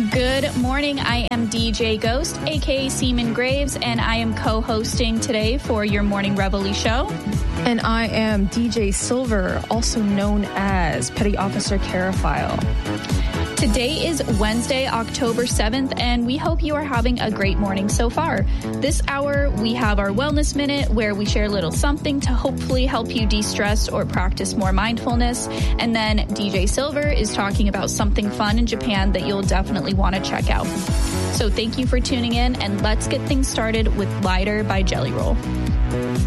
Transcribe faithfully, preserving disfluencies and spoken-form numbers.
Good morning. I am D J Ghost, aka Seaman Graves, and I am co-hosting today for your Morning Reveille show. And I am D J Silver, also known as Petty Officer Caraphile. Today is Wednesday, October seventh, and we hope you are having a great morning so far. This hour, we have our Wellness Minute, where we share a little something to hopefully help you de-stress or practice more mindfulness. And then D J Silver is talking about something fun in Japan that you'll definitely want to check out. So thank you for tuning in, and let's get things started with Lighter by Jelly Roll.